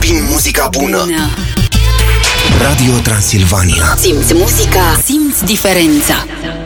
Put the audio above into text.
prin muzica bună. Radio Transilvania. Simți muzica, simți diferența.